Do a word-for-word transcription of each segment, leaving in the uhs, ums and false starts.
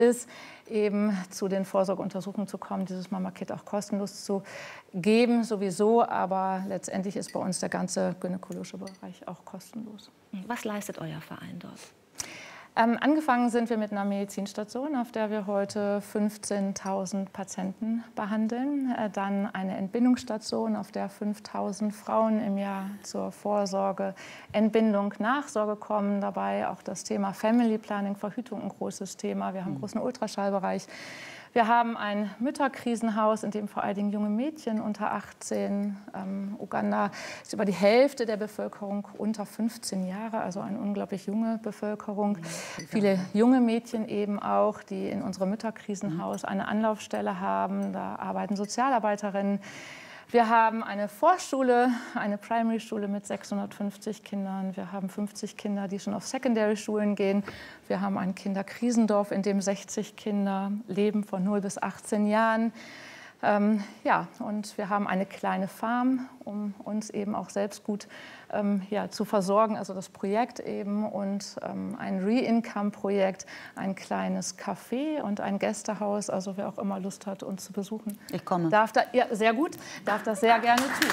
ist, eben zu den Vorsorgeuntersuchungen zu kommen, dieses Mama-Kit auch kostenlos zu geben, sowieso. Aber letztendlich ist bei uns der ganze gynäkologische Bereich auch kostenlos. Was leistet euer Verein dort? Ähm, angefangen sind wir mit einer Medizinstation, auf der wir heute fünfzehntausend Patienten behandeln. Äh, dann eine Entbindungsstation, auf der fünftausend Frauen im Jahr zur Vorsorge, Entbindung, Nachsorge kommen. Dabei auch das Thema Family Planning, Verhütung, ein großes Thema. Wir haben einen großen Ultraschallbereich. Wir haben ein Mütterkrisenhaus, in dem vor allen Dingen junge Mädchen unter achtzehn, ähm, Uganda ist über die Hälfte der Bevölkerung unter fünfzehn Jahre, also eine unglaublich junge Bevölkerung. Mhm. Viele junge Mädchen eben auch, die in unserem Mütterkrisenhaus eine Anlaufstelle haben. Da arbeiten Sozialarbeiterinnen. Wir haben eine Vorschule, eine Primary-Schule mit sechshundertfünfzig Kindern. Wir haben fünfzig Kinder, die schon auf Secondary-Schulen gehen. Wir haben ein Kinderkrisendorf, in dem sechzig Kinder leben von null bis achtzehn Jahren. Ähm, ja, und wir haben eine kleine Farm, um uns eben auch selbst gut ähm, ja, zu versorgen, also das Projekt eben, und ähm, ein Re-Income-Projekt, ein kleines Café und ein Gästehaus, also wer auch immer Lust hat, uns zu besuchen. Ich komme. Darf da, ja, sehr gut, darf das sehr gerne tun.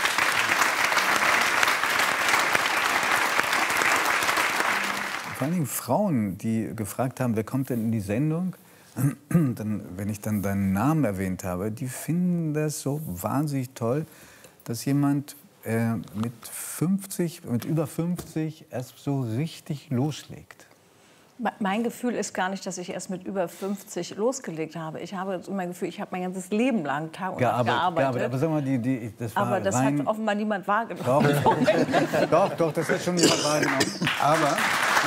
Vor allen Dingen Frauen, die gefragt haben, wer kommt denn in die Sendung? Dann, wenn ich dann deinen Namen erwähnt habe, die finden das so wahnsinnig toll, dass jemand äh, mit fünfzig, mit über fünfzig erst so richtig loslegt. Mein Gefühl ist gar nicht, dass ich erst mit über fünfzig losgelegt habe. Ich habe mein Gefühl, ich habe mein ganzes Leben lang Tag und Nacht gearbeitet. Gearbeitet. Aber sag mal, die, die, das war aber das rein... hat offenbar niemand wahrgenommen. Doch, doch, doch, das hat schon jemand wahrgenommen. Aber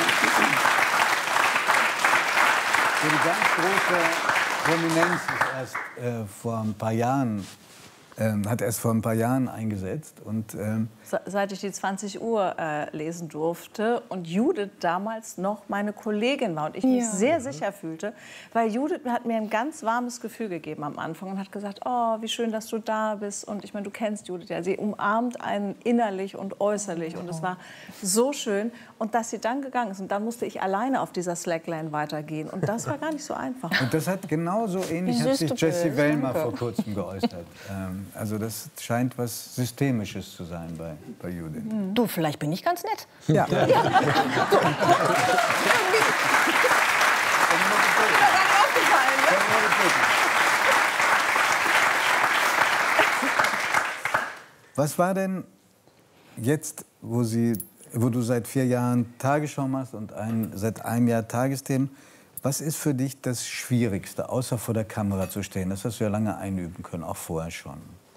so die ganz große Prominenz ist erst äh, vor ein paar Jahren, äh, hat erst vor ein paar Jahren eingesetzt. Und, ähm, seit ich die zwanzig Uhr äh, lesen durfte und Judith damals noch meine Kollegin war und ich mich ja. sehr sicher fühlte, weil Judith hat mir ein ganz warmes Gefühl gegeben am Anfang und hat gesagt, oh, wie schön, dass du da bist. Und ich meine, du kennst Judith ja, sie umarmt einen innerlich und äußerlich und es war so schön. Und dass sie dann gegangen ist und dann musste ich alleine auf dieser Slackline weitergehen und das war gar nicht so einfach. Und das hat genauso ähnlich hat sich Jessie Wellmer vor kurzem geäußert. Ähm, also das scheint was Systemisches zu sein bei bei Judith. Du, vielleicht bin ich ganz nett. Ja. ja. ja. Was war denn jetzt, wo, Sie, wo du seit vier Jahren Tagesschau machst und ein, seit einem Jahr Tagesthemen, was ist für dich das Schwierigste, außer vor der Kamera zu stehen? Das hast du ja lange einüben können, auch vorher schon.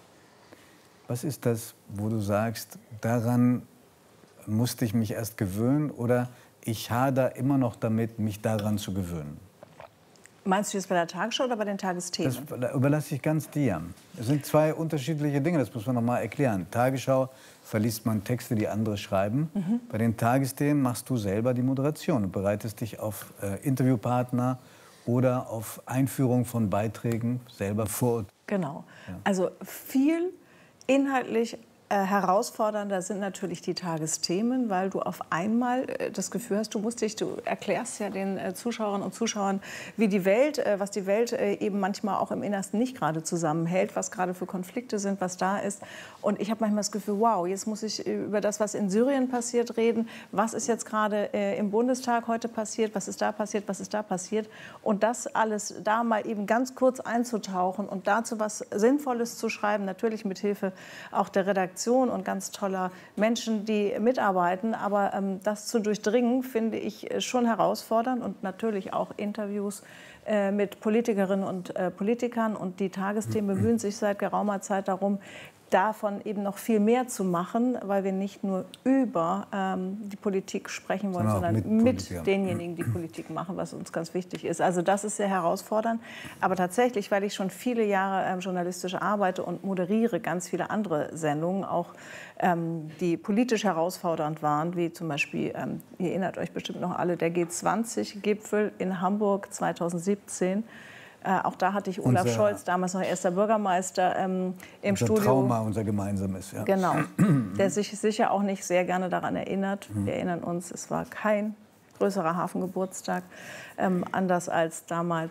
Was ist das, wo du sagst, daran musste ich mich erst gewöhnen oder ich hader immer noch damit, mich daran zu gewöhnen? Meinst du jetzt bei der Tagesschau oder bei den Tagesthemen? Das überlasse ich ganz dir. Es sind zwei unterschiedliche Dinge, das muss man noch mal erklären. Tagesschau verliest man Texte, die andere schreiben. Mhm. Bei den Tagesthemen machst du selber die Moderation und bereitest dich auf äh, Interviewpartner oder auf Einführung von Beiträgen selber vor. Genau. Ja. Also viel inhaltlich äh, herausfordernder sind natürlich die Tagesthemen, weil du auf einmal äh, das Gefühl hast, du musst dich, du erklärst ja den äh, Zuschauerinnen und Zuschauern, wie die Welt, äh, was die Welt äh, eben manchmal auch im Innersten nicht gerade zusammenhält, was gerade für Konflikte sind, was da ist. Und ich habe manchmal das Gefühl, wow, jetzt muss ich über das, was in Syrien passiert, reden. Was ist jetzt gerade äh, im Bundestag heute passiert? Was ist da passiert? Was ist da passiert? Und das alles da mal eben ganz kurz einzutauchen und dazu was Sinnvolles zu schreiben, natürlich mit Hilfe auch der Redaktion und ganz toller Menschen, die mitarbeiten. Aber ähm, das zu durchdringen, finde ich schon herausfordernd und natürlich auch Interviews äh, mit Politikerinnen und äh, Politikern. Und die Tagesthemen bemühen sich seit geraumer Zeit darum, davon eben noch viel mehr zu machen, weil wir nicht nur über ähm, die Politik sprechen wollen, sondern, sondern mit, mit denjenigen, die Politik machen, was uns ganz wichtig ist. Also das ist sehr herausfordernd. Aber tatsächlich, weil ich schon viele Jahre ähm, journalistisch arbeite und moderiere ganz viele andere Sendungen, auch ähm, die politisch herausfordernd waren, wie zum Beispiel, ähm, ihr erinnert euch bestimmt noch alle, der G zwanzig Gipfel in Hamburg zweitausendsiebzehn. Äh, auch da hatte ich Olaf unser, Scholz, damals noch erster Bürgermeister, ähm, im unser Studio. Trauma, unser gemeinsames. Ja. Genau, der sich sicher auch nicht sehr gerne daran erinnert. Mhm. Wir erinnern uns, es war kein größerer Hafengeburtstag, ähm, anders als damals